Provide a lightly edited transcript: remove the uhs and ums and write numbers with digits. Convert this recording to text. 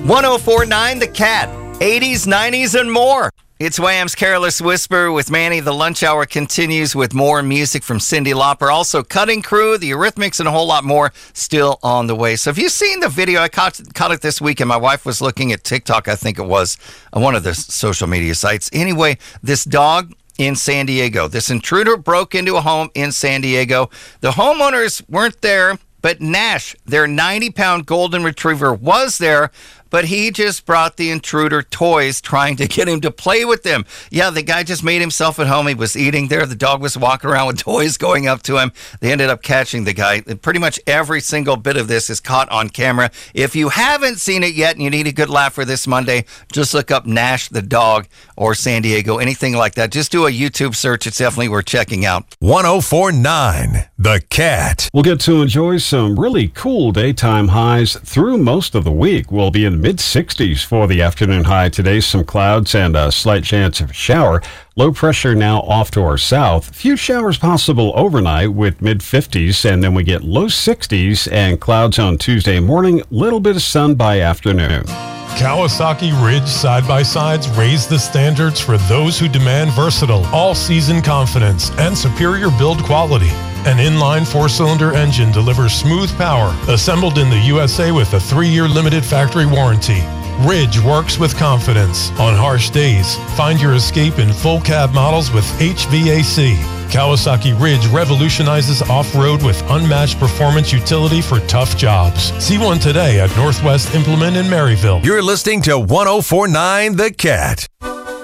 1049 The Cat, 80s, 90s, and more. It's Wham's Careless Whisper with Manny. The lunch hour continues with more music from Cyndi Lauper. Also, Cutting Crew, the Eurythmics, and a whole lot more still on the way. So have you seen the video? I caught it this weekend. My wife was looking at TikTok, I think it was, on one of the social media sites. Anyway, this dog in San Diego. This intruder broke into a home in San Diego. The homeowners weren't there, but Nash, their 90-pound golden retriever, was there. But he just brought the intruder toys, trying to get him to play with them. Yeah, the guy just made himself at home. He was eating there. The dog was walking around with toys going up to him. They ended up catching the guy. Pretty much every single bit of this is caught on camera. If you haven't seen it yet and you need a good laugh for this Monday, just look up Nash the dog or San Diego, anything like that. Just do a YouTube search. It's definitely worth checking out. 1049 The Cat. We'll get to enjoy some really cool daytime highs through most of the week. We'll be in mid-60s for the afternoon high today. Some clouds and a slight chance of a shower. Low pressure now off to our south. Few showers possible overnight with mid-50s, and then we get low 60s and clouds on Tuesday morning. Little bit of sun by afternoon. Kawasaki Ridge side-by-sides raise the standards for those who demand versatile, all-season confidence and superior build quality. An inline 4-cylinder engine delivers smooth power, assembled in the USA with a 3-year limited factory warranty. Ridge works with confidence. On harsh days, find your escape in full cab models with HVAC. Kawasaki Ridge revolutionizes off-road with unmatched performance utility for tough jobs. See one today at Northwest Implement in Maryville. You're listening to 1049 The Cat.